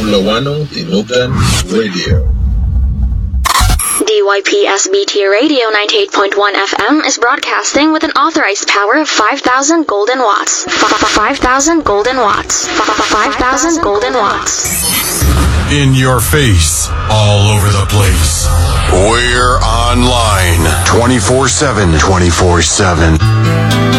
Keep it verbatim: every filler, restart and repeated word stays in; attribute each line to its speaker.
Speaker 1: Lawano Tinugan Radio.
Speaker 2: D Y P S B T Radio ninety-eight point one F M is broadcasting with an authorized power of five thousand golden watts. five thousand golden watts. five thousand golden watts.
Speaker 3: In your face, all over the place. We're online twenty-four seven. twenty-four seven.